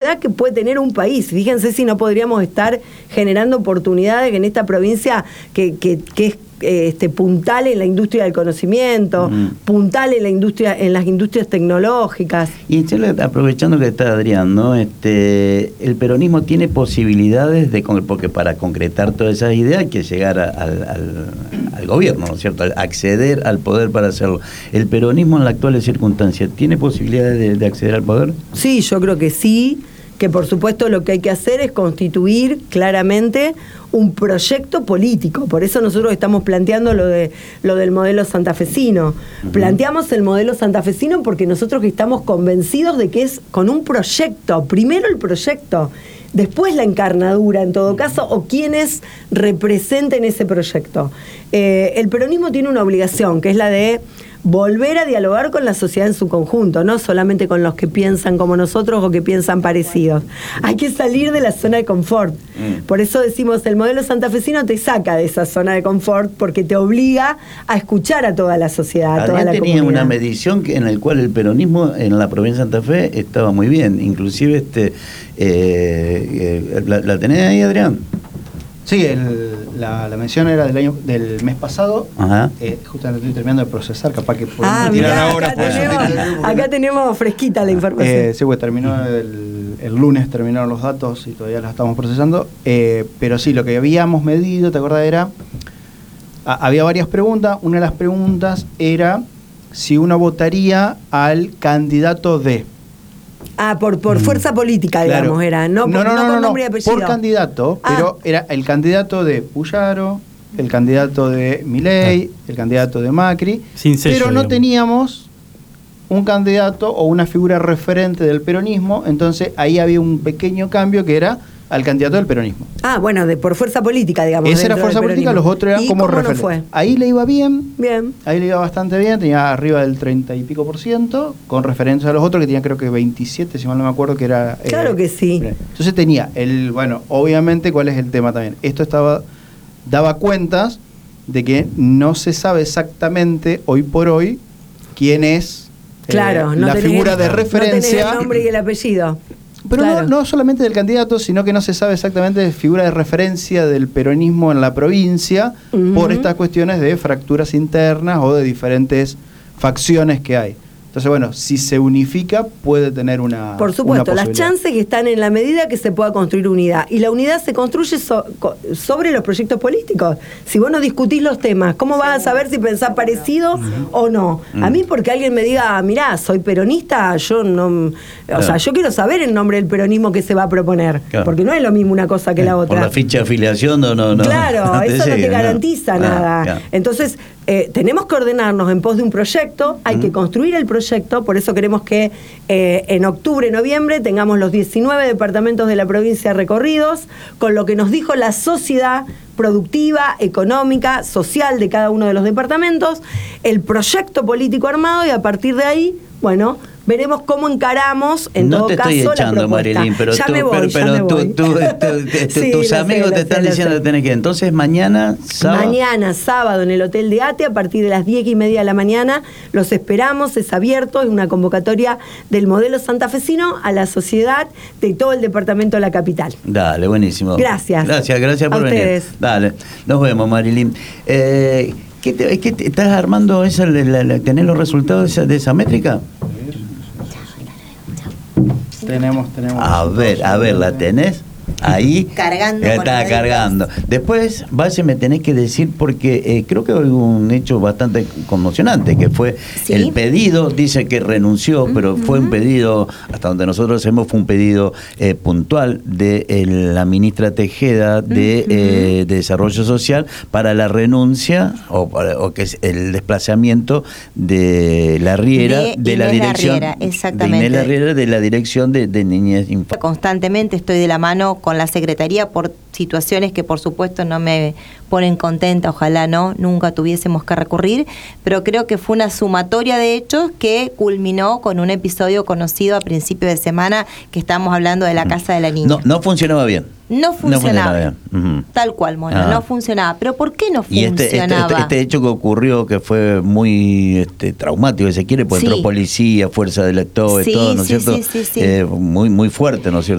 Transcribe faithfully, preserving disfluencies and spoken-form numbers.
sociedad que puede tener un país. Fíjense si no podríamos estar generando oportunidades en esta provincia que, que, que es Este, puntal en la industria del conocimiento, mm. puntal en la industria, en las industrias tecnológicas. Y aprovechando que está Adrián, ¿no? Este, el peronismo tiene posibilidades de, porque para concretar todas esas ideas hay que llegar a, al, al, al gobierno, ¿no es cierto? Acceder al poder para hacerlo. ¿El peronismo en la actual circunstancia tiene posibilidades de, de acceder al poder? Sí, yo creo que sí, que por supuesto lo que hay que hacer es constituir claramente un proyecto político. Por eso nosotros estamos planteando lo de lo del modelo santafesino. Uh-huh. Planteamos el modelo santafesino porque nosotros estamos convencidos de que es con un proyecto, primero el proyecto, después la encarnadura en todo caso, o quienes representen ese proyecto. Eh, el peronismo tiene una obligación, que es la de volver a dialogar con la sociedad en su conjunto, no solamente con los que piensan como nosotros o que piensan parecidos. Hay que salir de la zona de confort. Mm. Por eso decimos, el modelo santafesino te saca de esa zona de confort porque te obliga a escuchar a toda la sociedad, a toda la tenía comunidad. Una medición que, en la cual el peronismo en la provincia de Santa Fe estaba muy bien. Inclusive, este eh, eh, ¿la, ¿la tenés ahí, Adrián? Sí, el, la, la mención era del año del mes pasado. Ajá. Eh, justamente estoy terminando de procesar, capaz que podemos ah, tirar mirá, ahora. Acá, tenemos, acá tenemos fresquita la información. Eh, sí, pues terminó el, el lunes, terminaron los datos y todavía los estamos procesando. Eh, pero sí, lo que habíamos medido, ¿te acuerdas? Era, a, había varias preguntas. Una de las preguntas era si uno votaría al candidato de... Ah, por, por mm. fuerza política, digamos, claro. Era, no, no, por, no, no, no por no, nombre y apellido. Por candidato, ah. pero era el candidato de Puyaro, el candidato de Milei, ah. el candidato de Macri, Sin sello, pero no digamos. Teníamos un candidato o una figura referente del peronismo, entonces ahí había un pequeño cambio que era al candidato del peronismo. Ah, bueno, de por fuerza política, digamos. Esa era fuerza política, los otros eran como referentes. ¿Y cómo no fue? Ahí le iba bien. Bien. Ahí le iba bastante bien, tenía arriba del treinta y pico por ciento, con referencia a los otros que tenían creo que veintisiete, si mal no me acuerdo, que era... Claro eh, que sí. Entonces tenía el, bueno, obviamente, ¿cuál es el tema también? Esto estaba, daba cuentas de que no se sabe exactamente, hoy por hoy, quién es claro, eh, no la tenés, figura de referencia. No tenés el nombre y el apellido. Pero claro. no, no solamente del candidato, sino que no se sabe exactamente de figura de referencia del peronismo en la provincia uh-huh. por estas cuestiones de fracturas internas o de diferentes facciones que hay. Entonces, bueno, si se unifica, puede tener una Por supuesto, una las chances que están en la medida que se pueda construir unidad. Y la unidad se construye so, sobre los proyectos políticos. Si vos no discutís los temas, ¿cómo vas a saber si pensás parecido uh-huh. o no? Uh-huh. A mí, porque alguien me diga, mirá, soy peronista, yo no... Claro. O sea, yo quiero saber el nombre del peronismo que se va a proponer. Claro. Porque no es lo mismo una cosa que la otra. Por la ficha de afiliación, no, no, no. Claro, no eso no te garantiza no. nada. Ah, claro. Entonces... Eh, tenemos que ordenarnos en pos de un proyecto, hay uh-huh. que construir el proyecto, por eso queremos que eh, en octubre, noviembre tengamos los diecinueve departamentos de la provincia recorridos, con lo que nos dijo la sociedad productiva, económica, social de cada uno de los departamentos, el proyecto político armado y a partir de ahí, bueno... veremos cómo encaramos, en no todo caso, la propuesta. No te estoy echando, Marilyn, pero, ya tú, me voy, pero, pero ya me tú, voy. tú, tú, tú, sí, tus amigos sé, te están sé, diciendo que tenés que ir. Entonces, mañana, sábado... Mañana, sábado, en el Hotel de Ate, a partir de las diez y media de la mañana, los esperamos, es abierto, es una convocatoria del modelo santafesino a la sociedad de todo el departamento de la capital. Dale, buenísimo. Gracias. Gracias, gracias por a venir. Ustedes. Dale, nos vemos, Marilyn. Eh, ¿qué te, qué te, ¿Estás armando esa, la, la, tenés los resultados de esa, de esa métrica? Tenemos, tenemos. A ver, a ver, ¿la tenés? Ahí cargando está cargando. Después, Valle, me tenés que decir, porque eh, creo que hubo un hecho bastante conmocionante, que fue ¿sí? el pedido, dice que renunció, uh-huh. pero fue un pedido, hasta donde nosotros hacemos, fue un pedido eh, puntual de eh, la ministra Tejeda de, uh-huh. eh, de Desarrollo Social para la renuncia, o, o que es el desplazamiento de la Riera, de, de la Inés dirección, Larriera, exactamente. de Inés Larriera, de la dirección de, de niñez infantil. Constantemente estoy de la mano con la Secretaría por situaciones que por supuesto no me ponen contenta, ojalá no, nunca tuviésemos que recurrir, pero creo que fue una sumatoria de hechos que culminó con un episodio conocido a principio de semana, que estamos hablando de la Casa de la Niña. No, no funcionaba bien. No funcionaba, no funcionaba bien. Uh-huh. Tal cual, Mona, ah. no funcionaba. ¿Pero por qué no y funcionaba? Este, este, este, este hecho que ocurrió, que fue muy este, traumático, si se quiere, pues sí. entró policía, fuerza del Estado, sí, todo, ¿no es sí, cierto? Sí, sí, sí. Eh, muy, muy fuerte, ¿no es cierto?